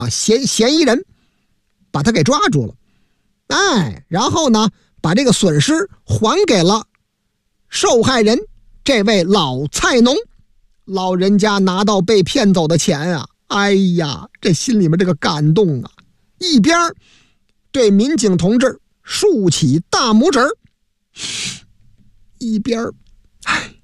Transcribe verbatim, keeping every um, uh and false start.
啊嫌嫌疑人，把他给抓住了。哎，然后呢，把这个损失还给了受害人这位老菜农。老人家拿到被骗走的钱啊，哎呀，这心里面这个感动啊，一边对民警同志竖起大拇指，一边哎